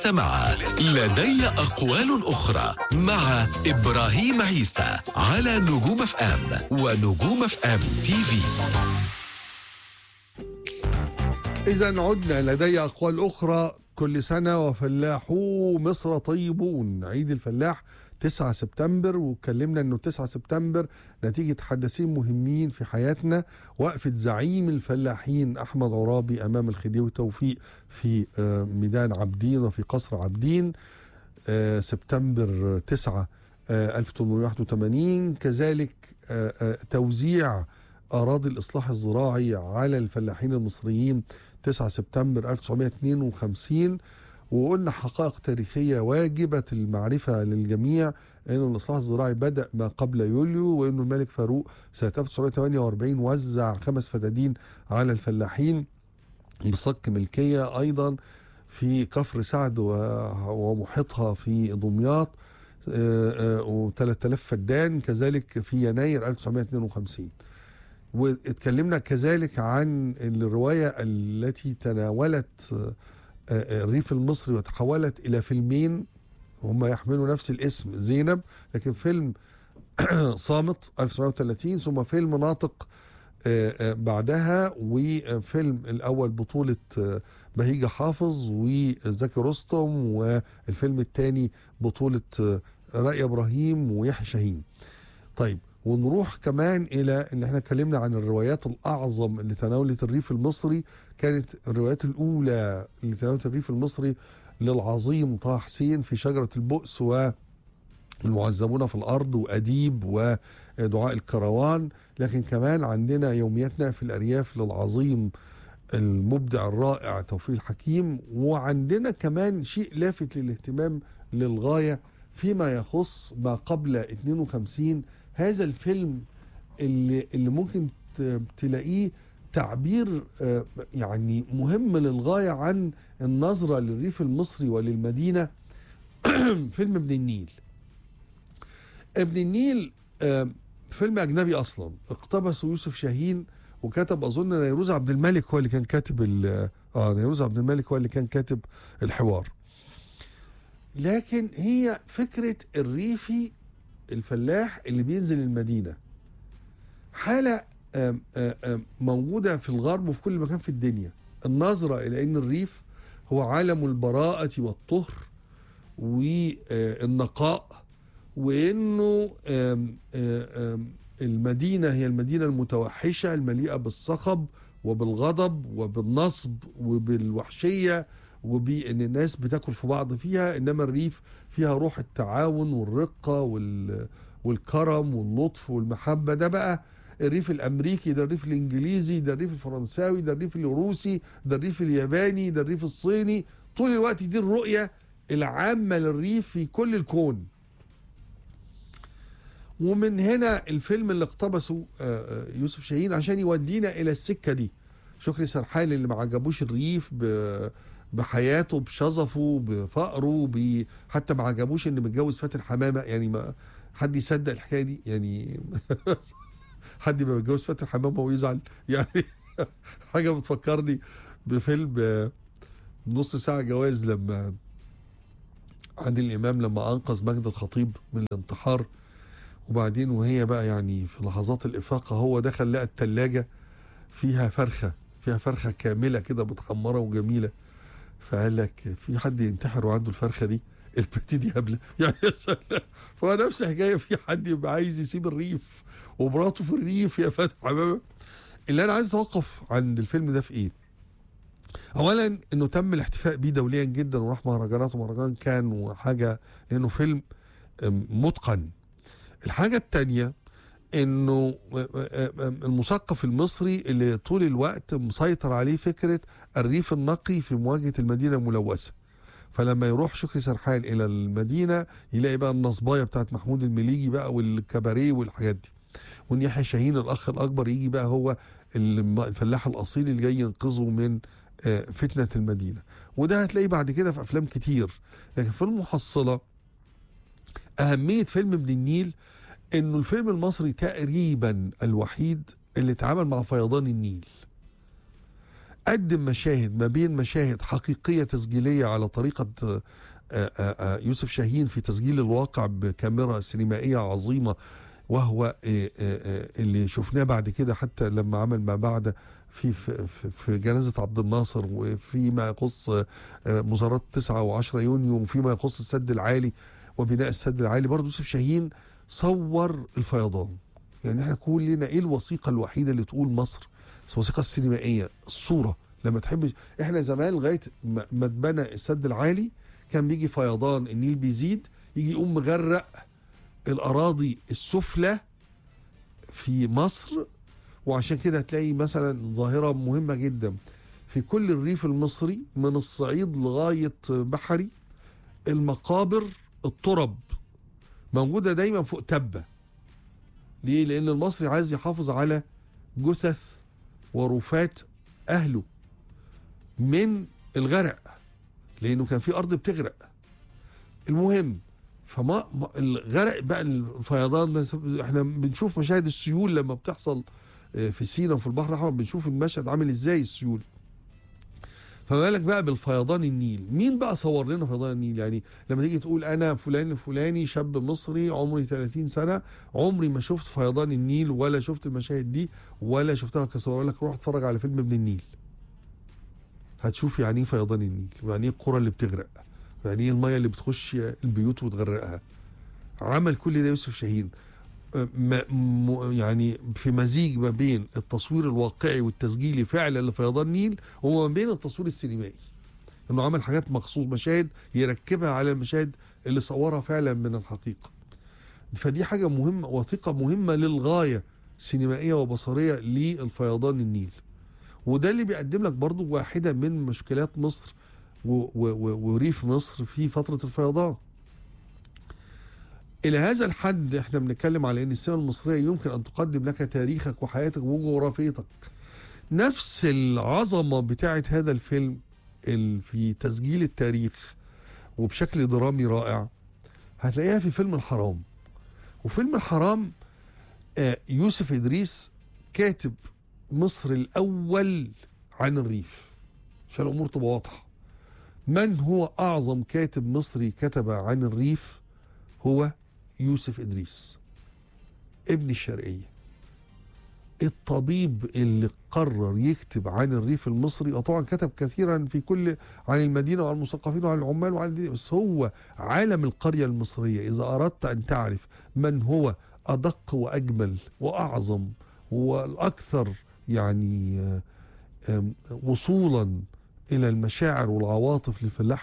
مع لدي أقوال أخرى مع إبراهيم عيسى على نجوم اف ام ونجوم اف ام تي في. إذا عدنا لدي أقوال أخرى. كل سنة وفلاحو مصر طيبون. عيد الفلاح 9 سبتمبر، واتكلمنا أنه 9 سبتمبر نتيجة حدثين مهمين في حياتنا: وقفة زعيم الفلاحين أحمد عرابي أمام الخديوي توفيق في ميدان عابدين وفي قصر عابدين سبتمبر 9 1881. كذلك توزيع أراضي الإصلاح الزراعي على الفلاحين المصريين 9 سبتمبر 1952. وقلنا حقائق تاريخية واجبة المعرفة للجميع: أن الإصلاح الزراعي بدأ ما قبل يوليو، وأن الملك فاروق سنة 1948 وزع 5 فدادين على الفلاحين بصك ملكية أيضا في كفر سعد ومحيطها في دمياط، و3000 فدان كذلك في يناير 1952. واتكلمنا كذلك عن الرواية التي تناولت الريف المصري وتحولت إلى فيلمين هم يحملوا نفس الاسم زينب، لكن فيلم صامت 1930 ثم فيلم ناطق بعدها، وفيلم الأول بطولة بهيجة حافظ وزكي رستم، والفيلم الثاني بطولة رائع إبراهيم ويحيى شاهين. طيب، ونروح كمان إلى إن احنا اتكلمنا عن الروايات الأعظم اللي تناولت الريف المصري. كانت الروايات الأولى اللي تناولت الريف المصري للعظيم طه حسين في شجرة البؤس والمعذبون في الأرض وأديب ودعاء الكروان، لكن كمان عندنا يومياتنا في الأرياف للعظيم المبدع الرائع توفيق الحكيم. وعندنا كمان شيء لافت للاهتمام للغاية فيما يخص ما قبل 52، هذا الفيلم اللي ممكن تلاقيه تعبير يعني مهم للغاية عن النظرة للريف المصري وللمدينة. فيلم ابن النيل. ابن النيل فيلم أجنبي أصلا، اقتبسه يوسف شاهين وكتب أظن نيروز عبد الملك هو اللي كان كاتب نيروز عبد الملك هو اللي كان كاتب الحوار. لكن هي فكرة الريفي الفلاح اللي بينزل المدينة حالة موجودة في الغرب وفي كل مكان في الدنيا. النظرة إلى أن الريف هو عالم البراءة والطهر والنقاء، وأنه المدينة هي المدينة المتوحشة المليئة بالصخب وبالغضب وبالنصب وبالوحشية وبأن الناس بتاكل في بعض فيها، إنما الريف فيها روح التعاون والرقة والكرم واللطف والمحبة. ده بقى الريف الأمريكي، ده الريف الإنجليزي، ده الريف الفرنساوي، ده الريف الروسي، ده الريف الياباني، ده الريف الصيني. طول الوقت دي الرؤية العامة للريف في كل الكون. ومن هنا الفيلم اللي اقتبسه يوسف شاهين عشان يودينا إلى السكة دي. شكري سرحان اللي ما عجبوش الريف بحياته بشظفه بفقره حتى ما عجبوش ان متجوز فاتن حمامه، يعني ما حد يصدق الحكايه دي يعني. حد ما متجوز فاتن حمامه ويزعل يعني. حاجه بتفكرني بفيلم نص ساعه جواز، لما عادل امام لما انقذ ماجدة الخطيب من الانتحار، وبعدين وهي بقى يعني في لحظات الافاقه هو دخل لقى الثلاجه فيها فرخه كامله كده متخمره وجميله، فقال لك في حد ينتحر وعنده الفرخه دي؟ البت دي هبله يعني. يا سلام. فهو نفس الحكايه، في حد يبقى عايز يسيب الريف ومراته في الريف يا فاتن حمامه. اللي انا عايز اتوقف عند الفيلم ده في ايه؟ اولا انه تم الاحتفاء بيه دوليا جدا وراح مهرجانات ومهرجان كان وحاجه، لانه فيلم متقن. الحاجه الثانيه انه المثقف المصري اللي طول الوقت مسيطر عليه فكرة الريف النقي في مواجهة المدينة الملوثة، فلما يروح شكري سرحان الى المدينة يلاقي بقى النصباية بتاعت محمود المليجي بقى والكباريه والحاجات دي، وان يحيى شاهين الاخ الاكبر يجي بقى هو الفلاح الاصيل اللي جاي ينقذه من فتنة المدينة. وده هتلاقيه بعد كده في افلام كتير. لكن في المحصلة اهمية فيلم ابن النيل انه الفيلم المصري تقريبا الوحيد اللي اتعامل مع فيضان النيل. قدم مشاهد ما بين مشاهد حقيقية تسجيلية على طريقة يوسف شاهين في تسجيل الواقع بكاميرا سينمائية عظيمة، وهو اللي شفناه بعد كده حتى لما عمل ما بعد في جنازة عبد الناصر، وفيما يخص مظاهرات 9 و10 يونيو، وفيما يخص السد العالي وبناء السد العالي. برضه يوسف شاهين صور الفيضان. يعني احنا كلنا ايه الوثيقة الوحيدة اللي تقول مصر؟ الوثيقة السينمائية، الصورة. لما تحب، احنا زمان لغاية ما اتبنى السد العالي كان بيجي فيضان، النيل بيزيد يجي يقوم مغرق الأراضي السفلى في مصر. وعشان كده هتلاقي مثلا ظاهرة مهمة جدا في كل الريف المصري من الصعيد لغاية بحري، المقابر الترب موجودة دايما فوق تبة. ليه؟ لأن المصري عايز يحافظ على جثث ورفات أهله من الغرق، لأنه كان في أرض بتغرق. المهم، فما الغرق بقى، الفيضان ده احنا بنشوف مشاهد السيول لما بتحصل في سيناء وفي البحر الأحمر، بنشوف المشهد عامل ازاي السيول. فما بالك بقى بالفيضان النيل؟ مين بقى صور لنا فيضان النيل؟ يعني لما تيجي تقول انا فلان الفلاني شاب مصري عمري 30 سنة عمري ما شفت فيضان النيل ولا شفت المشاهد دي ولا شفتها كصور، اقول لك روح اتفرج على فيلم ابن النيل، هتشوف يعني ايه فيضان النيل، ويعني ايه القرى اللي بتغرق، ويعني ايه الميه اللي بتخش البيوت وتغرقها. عمل كل ده يوسف شاهين، يعني في مزيج ما بين التصوير الواقعي والتسجيلي فعلا لفيضان النيل وما بين التصوير السينمائي، انه عمل حاجات مخصوص، مشاهد يركبها على المشاهد اللي صورها فعلا من الحقيقة. فدي حاجة مهمة، وثيقة مهمة للغاية سينمائية وبصرية للفيضان النيل. وده اللي بيقدم لك برضو واحدة من مشكلات مصر وريف مصر في فترة الفيضان. إلى هذا الحد احنا بنتكلم على أن السينما المصرية يمكن أن تقدم لك تاريخك وحياتك وجغرافيتك. نفس العظمة بتاعت هذا الفيلم في تسجيل التاريخ وبشكل درامي رائع هتلاقيها في فيلم الحرام. وفيلم الحرام يوسف إدريس كاتب مصر الأول عن الريف، عشان الأمور تبقى واضحة. من هو أعظم كاتب مصري كتب عن الريف؟ هو يوسف إدريس، ابن الشرقية، الطبيب اللي قرر يكتب عن الريف المصري. وطبعا كتب كثيرا في كل عن المدينة وعن المثقفين وعن العمال وعن الدين، بس هو عالم القرية المصرية. إذا أردت أن تعرف من هو أدق وأجمل وأعظم والأكثر يعني وصولا إلى المشاعر والعواطف للفلاح